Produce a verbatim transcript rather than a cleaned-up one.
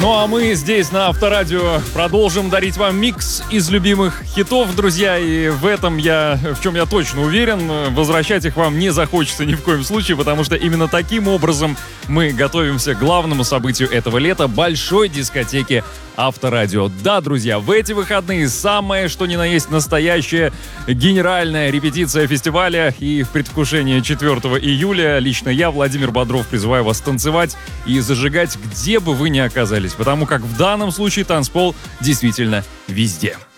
Ну а мы здесь на Авторадио продолжим дарить вам микс из любимых хитов, друзья. И в этом я, в чем я точно уверен, возвращать их вам не захочется ни в коем случае, потому что именно таким образом мы готовимся к главному событию этого лета — большой дискотеке Авторадио. Да, друзья, в эти выходные самое что ни на есть настоящая генеральная репетиция фестиваля. И в предвкушении четвёртого июля лично я, Владимир Бодров, призываю вас танцевать и зажигать, где бы вы ни оказались, потому как в данном случае танцпол действительно везде.